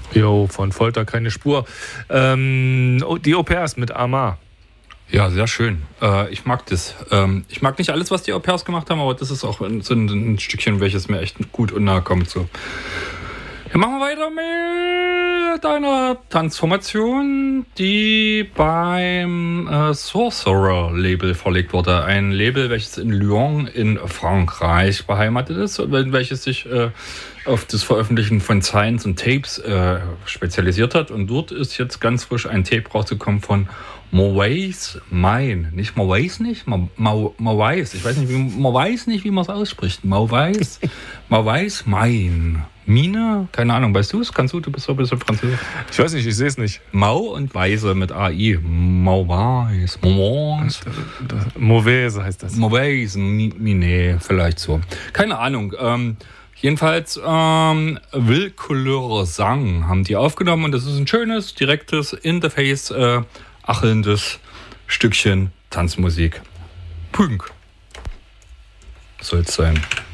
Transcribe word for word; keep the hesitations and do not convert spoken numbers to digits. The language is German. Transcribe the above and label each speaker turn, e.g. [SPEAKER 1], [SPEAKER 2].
[SPEAKER 1] Jo, von Folter keine Spur. Ähm, die Au-pairs mit Amar.
[SPEAKER 2] Ja, sehr schön. Äh, ich mag das. Ähm, ich mag nicht alles, was die Au-pairs gemacht haben, aber das ist auch so ein, ein Stückchen, welches mir echt gut und nahe kommt. So. Ja, machen wir weiter mit einer Tanzformation, die beim äh, Sorcerer-Label verlegt wurde. Ein Label, welches in Lyon in Frankreich beheimatet ist und welches sich äh, auf das Veröffentlichen von Signs und Tapes äh, spezialisiert hat. Und dort ist jetzt ganz frisch ein Tape rausgekommen von Mauvais Mine. Nicht Mauvais nicht? Mauvais. Ich weiß nicht, wie man weiß nicht, wie man es ausspricht. Mauvais. Mauvais Mine. Mine? Keine Ahnung. Weißt du es? Kannst du? Du bist so ein bisschen Französisch.
[SPEAKER 1] Ich weiß nicht, ich sehe es nicht.
[SPEAKER 2] Mau und Weise mit A I. Mauvais. Mauvais.
[SPEAKER 1] Mauvais heißt das.
[SPEAKER 2] Mauvais Mine. Vielleicht so. Keine Ahnung. Ähm, Jedenfalls ähm, Will Couleur Sang haben die aufgenommen und das ist ein schönes, direktes, in the face äh, achelndes Stückchen Tanzmusik. Pünk soll es sein.